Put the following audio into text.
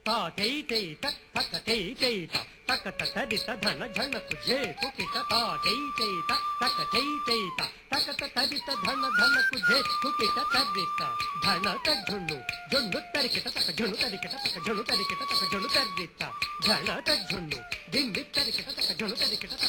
తా తై తై తక్ తక తై తై త తక తరిత ధన ఝనకు ఝే కుకిట తా తై తై తక్ తక తై తై త తక తరిత ధన ధనకు ఝే కుకిట తరిత ధన తజ్జును జున్ను తరికిట తక జును తరికిట తక జును తరికిట తక జును తరిత ధన తజ్జును దిన్ని తరికిట తక జును తరికిట